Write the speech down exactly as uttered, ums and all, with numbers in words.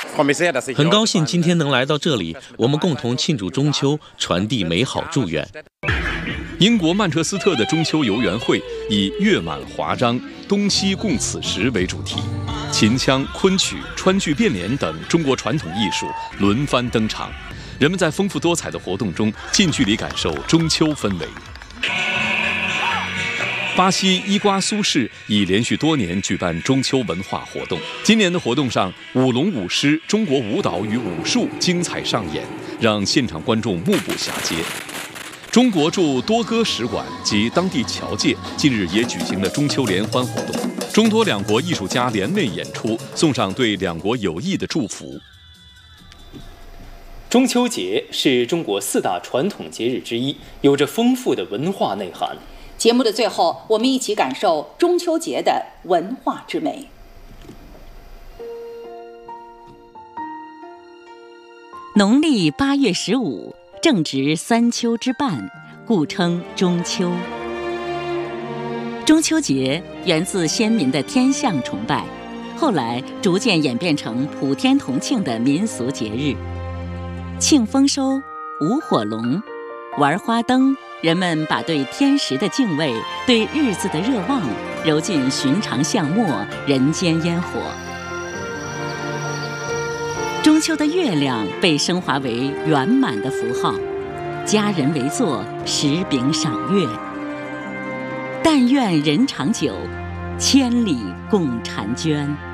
很高兴今天能来到这里，我们共同庆祝中秋，传递美好祝愿。 英国曼彻斯特的中秋游园会以月满华章、东西共此时为主题，秦腔、昆曲、川剧变脸等中国传统艺术轮番登场，人们在丰富多彩的活动中近距离感受中秋氛围。巴西伊瓜苏市已连续多年举办中秋文化活动。今年的活动上，舞龙舞狮、中国舞蹈与武术精彩上演，让现场观众目不暇接。中国驻多哥使馆及当地侨界近日也举行了中秋联欢活动，中多两国艺术家联袂演出，送上对两国友谊的祝福。 中秋节是中国四大传统节日之一，有着丰富的文化内涵。 节目的最后，我们一起感受中秋节的文化之美。 农历八月十五，正值三秋之半，故称中秋。中秋节源自先民的天象崇拜，后来逐渐演变成普天同庆的民俗节日。庆丰收、舞火龙、玩花灯。人们把对天时的敬畏、对日子的热望揉进寻常巷陌、人间烟火。中秋的月亮被升华为圆满的符号，家人围坐，食饼赏月。但愿人长久，千里共婵娟。